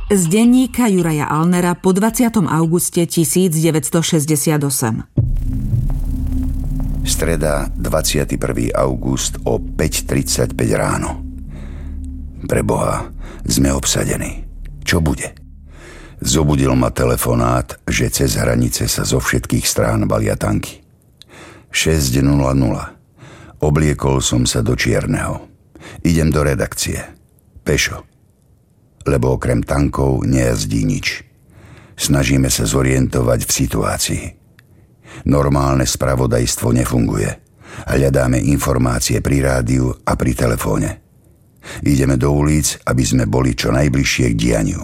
Z denníka Juraja Alnera po 20. auguste 1968. Streda, 21. august o 5:35 ráno. Preboha, sme obsadení. Čo bude? Zobudil ma telefonát, že cez hranice sa zo všetkých strán balia tanky. 6:00. Obliekol som sa do čierneho. Idem do redakcie. Pešo. Lebo okrem tankov nejazdí nič. Snažíme sa zorientovať v situácii. Normálne spravodajstvo nefunguje. Hľadáme informácie pri rádiu a pri telefóne. Ideme do ulic, aby sme boli čo najbližšie k dianiu.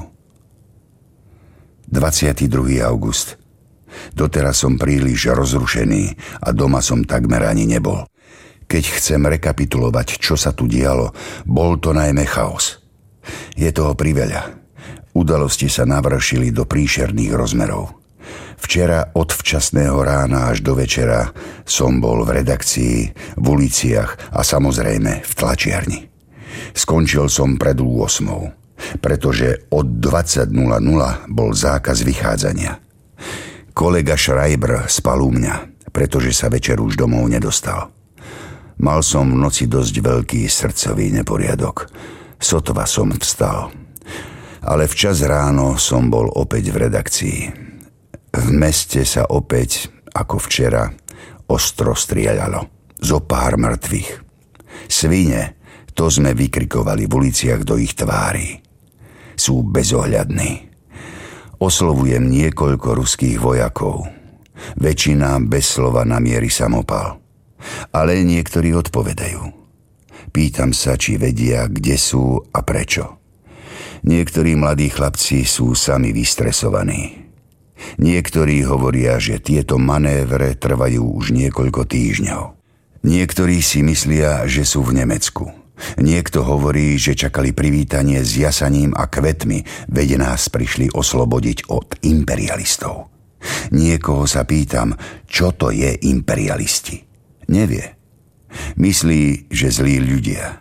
22. august. Doteraz som príliš rozrušený a doma som takmer ani nebol. Keď chcem rekapitulovať, čo sa tu dialo, bol to najmä chaos. Je toho priveľa. Udalosti sa navršili do príšerných rozmerov. Včera od včasného rána až do večera som bol v redakcii, v uliciach a samozrejme v tlačiarni. Skončil som pred 8, pretože od 20:00 bol zákaz vychádzania. Kolega Schreiber spal u mňa, pretože sa večer už domov nedostal. Mal som v noci dosť veľký srdcový neporiadok. Sotva som vstal. Ale včas ráno som bol opäť v redakcii. V meste sa opäť, ako včera, ostro strieľalo. Zo pár mŕtvych. Svine, to sme vykrikovali v uliciach do ich tvári. Sú bezohľadní. Oslovujem niekoľko ruských vojakov. Väčšina bez slova namierí samopal. Ale niektorí odpovedajú. Pýtam sa, či vedia, kde sú a prečo. Niektorí mladí chlapci sú sami vystresovaní. Niektorí hovoria, že tieto manévre trvajú už niekoľko týždňov. Niektorí si myslia, že sú v Nemecku. Niekto hovorí, že čakali privítanie s jasaním a kvetmi, veď nás prišli oslobodiť od imperialistov. Niekoho sa pýtam, čo to je imperialisti. Nevie. Myslí, že zlí ľudia.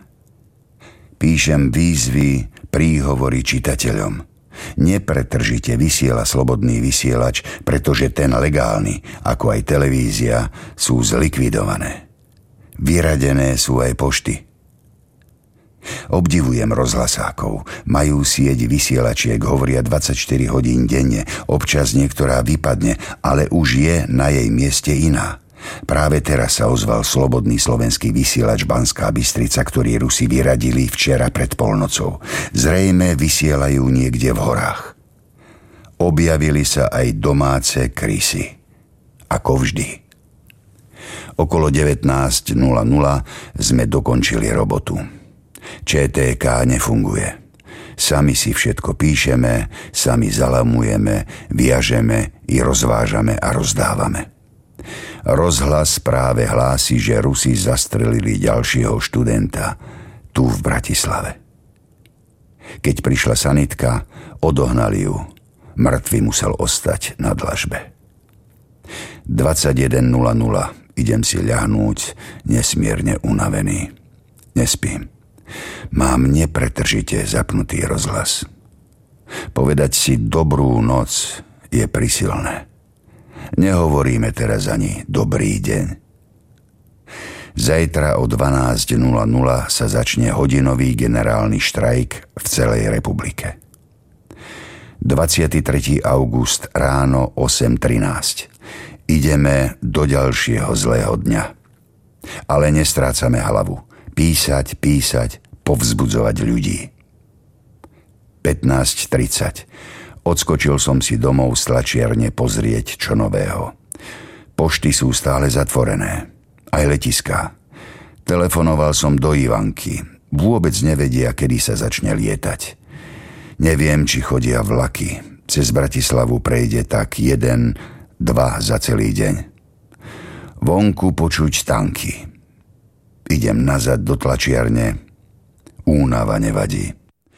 Píšem výzvy, príhovory čitateľom. Nepretržite vysiela Slobodný vysielač, pretože ten legálny, ako aj televízia, sú zlikvidované. Vyradené sú aj pošty. Obdivujem rozhlasákov. Majú sieť vysielačiek, hovoria 24 hodín denne. Občas niektorá vypadne, ale už je na jej mieste iná. Práve teraz sa ozval Slobodný slovenský vysielač Banská Bystrica, ktorý Rusi vyradili včera pred polnocou. Zrejme vysielajú niekde v horách. Objavili sa aj domáce krysy. Ako vždy. Okolo 19:00 sme dokončili robotu. ČTK nefunguje. Sami si všetko píšeme, sami zalamujeme, viažeme i rozvážame a rozdávame. Rozhlas práve hlási, že Rusi zastrelili ďalšieho študenta tu v Bratislave. Keď prišla sanitka, odohnali ju. Mŕtvy musel ostať na dlažbe. 21:00. Idem si ľahnúť, nesmierne unavený. Nespím. Mám nepretržite zapnutý rozhlas. Povedať si dobrú noc je prisilné. Nehovoríme teraz ani dobrý deň. Zajtra o 12:00 sa začne hodinový generálny štrajk v celej republike. 23. august ráno 8:13. Ideme do ďalšieho zlého dňa. Ale nestrácame hlavu. Písať, povzbudzovať ľudí. 15:30. Odskočil som si domov z tlačiarne pozrieť, čo nového. Pošty sú stále zatvorené. Aj letiská. Telefonoval som do Ivanky. Vôbec nevedia, kedy sa začne lietať. Neviem, či chodia vlaky. Cez Bratislavu prejde tak 1-2 za celý deň. Vonku počuť tanky. Idem nazad do tlačiarne. Únava nevadí.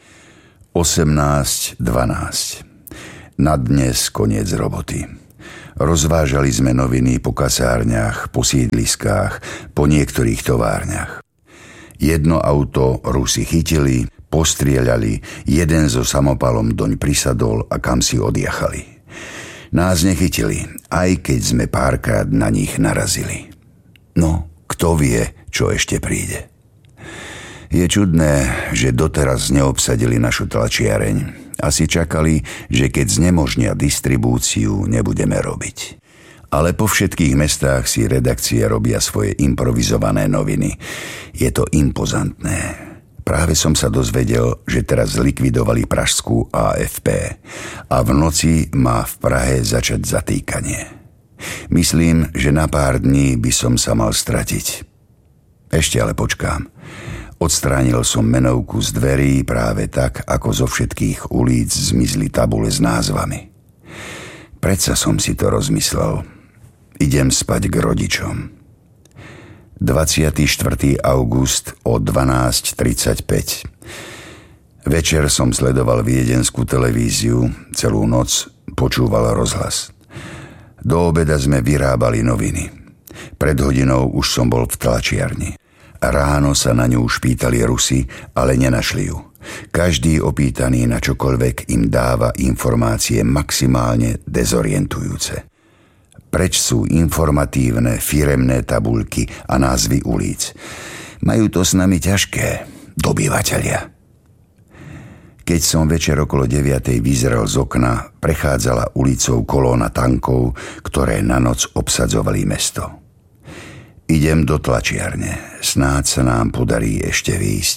18:12. Na dnes koniec roboty. Rozvážali sme noviny po kasárniach, po sídliskách, po niektorých továrniach. Jedno auto Rusi chytili, Postrieľali, jeden so samopalom doň prisadol a kam si odjachali. Nás nechytili, aj keď sme párkrát na nich narazili. No, kto vie, čo ešte príde. Je čudné, že doteraz neobsadili našu tlačiareň. Asi čakali, že keď znemožnia distribúciu, nebudeme robiť. Ale po všetkých mestách si redakcie robia svoje improvizované noviny. Je to impozantné. Práve som sa dozvedel, že teraz zlikvidovali pražskú AFP a v noci má v Prahe začať zatýkanie. Myslím, že na pár dní by som sa mal stratiť. Ešte ale počkám. Odstránil som menovku z dverí práve tak, ako zo všetkých ulic zmizli tabule s názvami. Predsa som si to rozmyslel. Idem spať k rodičom. 24. august o 12:35. Večer som sledoval viedenskú televíziu, celú noc počúval rozhlas. Do obeda sme vyrábali noviny. Pred hodinou už som bol v tlačiarni. Ráno sa na ňu už pýtali Rusi, ale nenašli ju. Každý opýtaný na čokoľvek im dáva informácie maximálne dezorientujúce. Preč sú informatívne, firemné tabuľky a názvy ulic. Majú to s nami ťažké, dobyvatelia. Keď som večer okolo 9:00 vyzrel z okna, prechádzala ulicou kolóna tankov, ktoré na noc obsadzovali mesto. Idem do tlačiarne, snáď sa nám podarí ešte výjsť.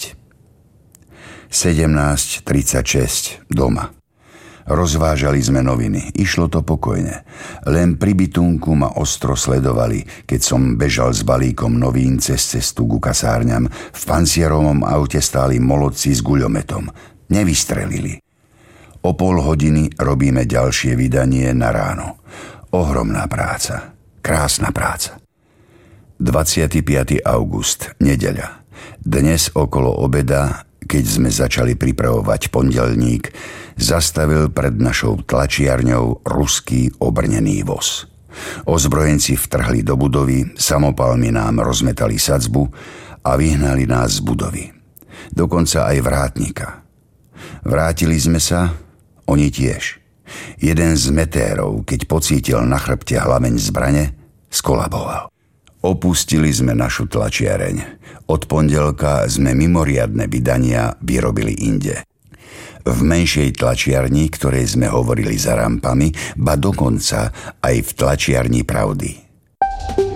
17:36 doma. Rozvážali sme noviny, išlo to pokojne. Len pri bytunku ma ostro sledovali, keď som bežal s balíkom novín cez cestu ku kasárňam. V pancierovom aute stáli molodci s guľometom. Nevystrelili. O pol hodiny robíme ďalšie vydanie na ráno. Ohromná práca, krásna práca. 25. august, nedeľa. Dnes okolo obeda, keď sme začali pripravovať pondelník, zastavil pred našou tlačiarňou ruský obrnený voz. Ozbrojenci vtrhli do budovy, samopalmi nám rozmetali sadzbu a vyhnali nás z budovy. Dokonca aj vrátnika. Vrátili sme sa, oni tiež. Jeden z metérov, keď pocítil na chrbte hlaveň zbrane, skolaboval. Opustili sme našu tlačiareň. Od pondelka sme mimoriadne vydania vyrobili inde. V menšej tlačiarni, ktorej sme hovorili za rampami, ba dokonca aj v tlačiarni Pravdy.